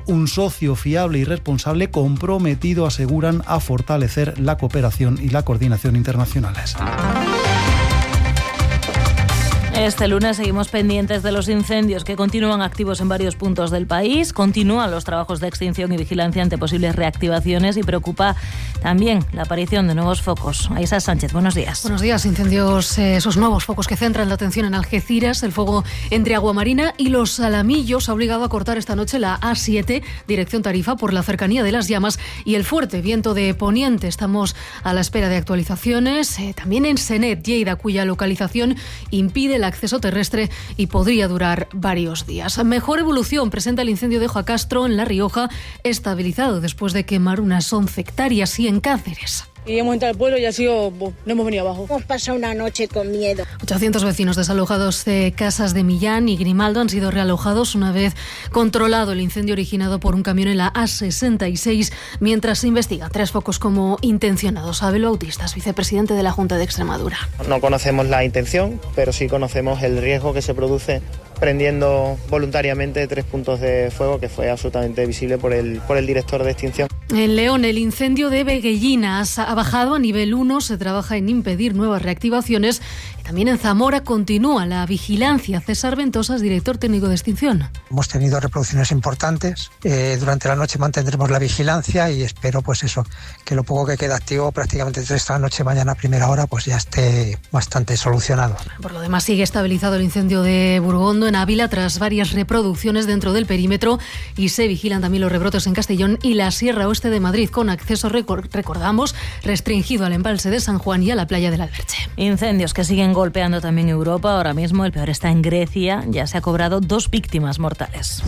un socio fiable y responsable comprometido, aseguran, a fortalecer la cooperación y la coordinación internacionales. Este lunes seguimos pendientes de los incendios que continúan activos en varios puntos del país. Continúan los trabajos de extinción y vigilancia ante posibles reactivaciones y preocupa también la aparición de nuevos focos. Aisa Sánchez, buenos días. Buenos días. Incendios, esos nuevos focos que centran la atención en Algeciras. El fuego entre Aguamarina y Los Salamillos ha obligado a cortar esta noche la A7, dirección Tarifa, por la cercanía de las llamas y el fuerte viento de poniente. Estamos a la espera de actualizaciones. También en Senet, Lleida, cuya localización impide el acceso terrestre y podría durar varios días. Mejor evolución presenta el incendio de Ojacastro en La Rioja, estabilizado después de quemar unas 11 hectáreas y en Cáceres. Y hemos entrado al pueblo y ha sido, no hemos venido abajo. Hemos pasado una noche con miedo. 800 vecinos desalojados de casas de Millán y Grimaldo han sido realojados una vez controlado el incendio originado por un camión en la A66, mientras se investiga 3 focos como intencionados. Abel Bautistas, vicepresidente de la Junta de Extremadura. No conocemos la intención, pero sí conocemos el riesgo que se produce prendiendo voluntariamente 3 puntos de fuego, que fue absolutamente visible por el director de extinción. En León, el incendio de Veguellinas ha bajado a nivel 1. Se trabaja en impedir nuevas reactivaciones. Y también en Zamora continúa la vigilancia. César Ventosas, director técnico de extinción. Hemos tenido reproducciones importantes. Durante la noche mantendremos la vigilancia y espero, que lo poco que queda activo, prácticamente desde esta noche, mañana a primera hora, ya esté bastante solucionado. Por lo demás, sigue estabilizado el incendio de Burgondo en Ávila tras varias reproducciones dentro del perímetro, y se vigilan también los rebrotes en Castellón y la Sierra Oeste de Madrid, con acceso, recordamos, restringido al embalse de San Juan y a la playa del Alberche. Incendios que siguen golpeando también Europa. Ahora mismo el peor está en Grecia. Ya se ha cobrado 2 víctimas mortales.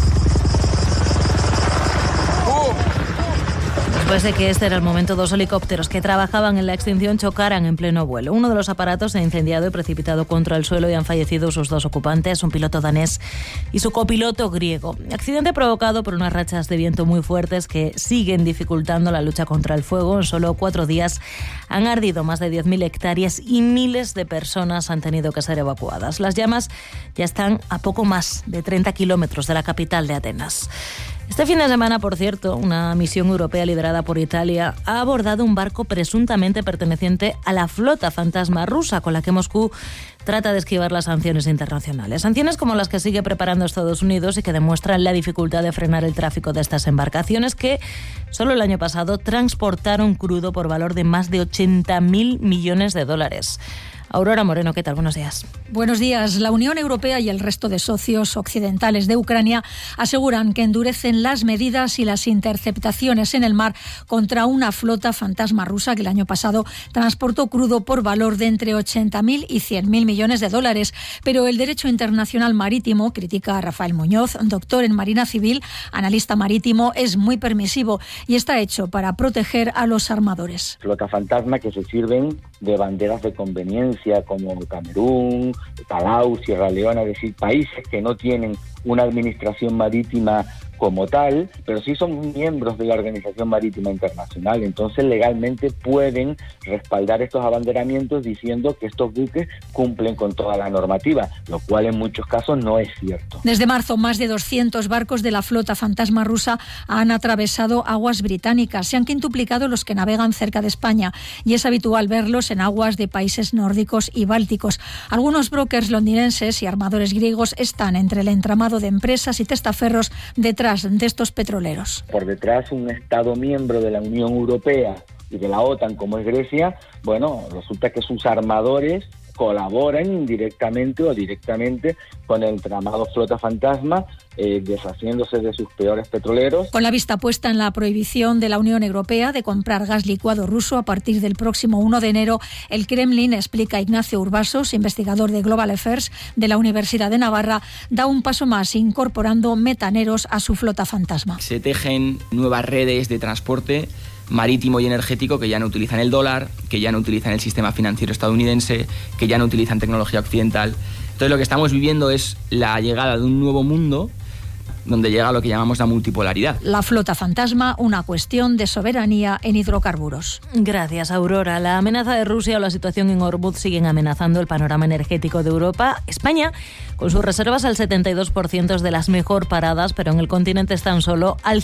Después de que este era el momento, 2 helicópteros que trabajaban en la extinción chocaran en pleno vuelo. Uno de los aparatos se ha incendiado y precipitado contra el suelo y han fallecido sus 2 ocupantes, un piloto danés y su copiloto griego. Accidente provocado por unas rachas de viento muy fuertes que siguen dificultando la lucha contra el fuego. En solo 4 días han ardido más de 10.000 hectáreas y miles de personas han tenido que ser evacuadas. Las llamas ya están a poco más de 30 kilómetros de la capital de Atenas. Este fin de semana, por cierto, una misión europea liderada por Italia ha abordado un barco presuntamente perteneciente a la flota fantasma rusa, con la que Moscú trata de esquivar las sanciones internacionales. Sanciones como las que sigue preparando Estados Unidos y que demuestran la dificultad de frenar el tráfico de estas embarcaciones que solo el año pasado transportaron crudo por valor de más de 80.000 millones de dólares. Aurora Moreno, ¿qué tal? Buenos días. Buenos días. La Unión Europea y el resto de socios occidentales de Ucrania aseguran que endurecen las medidas y las interceptaciones en el mar contra una flota fantasma rusa que el año pasado transportó crudo por valor de entre 80.000 y 100.000 millones de dólares. Pero el derecho internacional marítimo, critica a Rafael Muñoz, doctor en Marina Civil, analista marítimo, es muy permisivo y está hecho para proteger a los armadores. Flota fantasma que se sirven de banderas de conveniencia como Camerún, Palau, Sierra Leona, es decir, países que no tienen una administración marítima como tal, pero sí son miembros de la Organización Marítima Internacional. Entonces, legalmente pueden respaldar estos abanderamientos diciendo que estos buques cumplen con toda la normativa, lo cual en muchos casos no es cierto. Desde marzo, más de 200 barcos de la flota fantasma rusa han atravesado aguas británicas. Se han quintuplicado los que navegan cerca de España y es habitual verlos en aguas de países nórdicos y bálticos. Algunos brokers londinenses y armadores griegos están entre el entramado de empresas y testaferros detrás de estos petroleros. Por detrás, un Estado miembro de la Unión Europea y de la OTAN, como es Grecia, resulta que sus armadores colaboran indirectamente o directamente con el entramado flota fantasma, deshaciéndose de sus peores petroleros. Con la vista puesta en la prohibición de la Unión Europea de comprar gas licuado ruso a partir del próximo 1 de enero, el Kremlin, explica Ignacio Urbasos, investigador de Global Affairs de la Universidad de Navarra, da un paso más incorporando metaneros a su flota fantasma. Se tejen nuevas redes de transporte marítimo y energético que ya no utilizan el dólar, que ya no utilizan el sistema financiero estadounidense, que ya no utilizan tecnología occidental. Entonces lo que estamos viviendo es la llegada de un nuevo mundo donde llega lo que llamamos la multipolaridad. La flota fantasma, una cuestión de soberanía en hidrocarburos. Gracias, Aurora. La amenaza de Rusia o la situación en Hormuz siguen amenazando el panorama energético de Europa. España, con sus reservas al 72%, es de las mejor paradas, pero en el continente están solo al